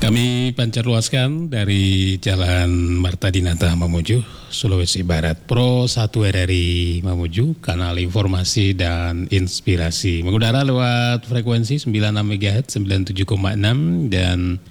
Kami pancarluaskan dari Jalan Marta Dinata Mamuju, Sulawesi Barat. Pro 1 RRI Mamuju, kanal informasi dan inspirasi. Mengudara lewat frekuensi 96 MHz, 97,6 dan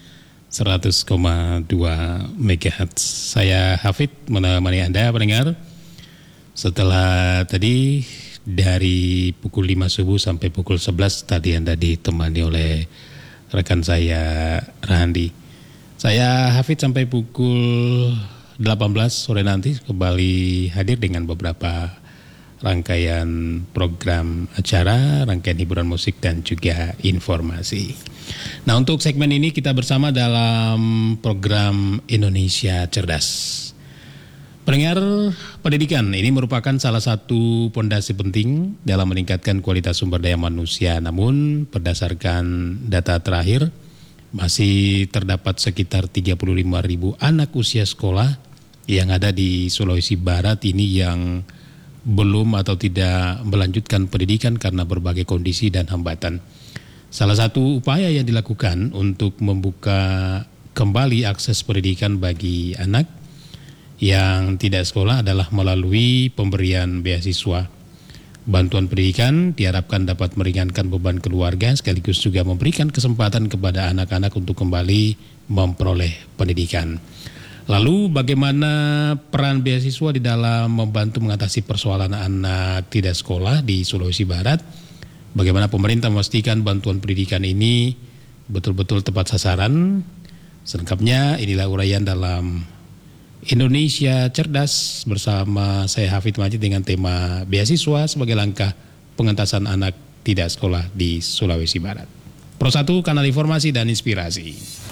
100,2 MHz. Saya Hafid menemani Anda pendengar. Setelah tadi dari pukul 5 subuh sampai pukul 11 tadi Anda ditemani oleh rekan saya Randi. Saya Hafid sampai pukul 18 sore nanti kembali hadir dengan beberapa rangkaian program acara, rangkaian hiburan musik dan juga informasi. Nah, untuk segmen ini kita bersama dalam program Indonesia Cerdas. Pendengar, pendidikan ini merupakan salah satu pondasi penting dalam meningkatkan kualitas sumber daya manusia. Namun berdasarkan data terakhir, masih terdapat sekitar 35.000 anak usia sekolah yang ada di Sulawesi Barat ini yang belum atau tidak melanjutkan pendidikan karena berbagai kondisi dan hambatan. Salah satu upaya yang dilakukan untuk membuka kembali akses pendidikan bagi anak yang tidak sekolah adalah melalui pemberian beasiswa. Bantuan pendidikan diharapkan dapat meringankan beban keluarga sekaligus juga memberikan kesempatan kepada anak-anak untuk kembali memperoleh pendidikan. Lalu bagaimana peran beasiswa di dalam membantu mengatasi persoalan anak tidak sekolah di Sulawesi Barat? Bagaimana pemerintah memastikan bantuan pendidikan ini betul-betul tepat sasaran? Selengkapnya inilah uraian dalam Indonesia Cerdas bersama saya Hafid Majid dengan tema beasiswa sebagai langkah pengentasan anak tidak sekolah di Sulawesi Barat. Pro 1 kanal informasi dan inspirasi.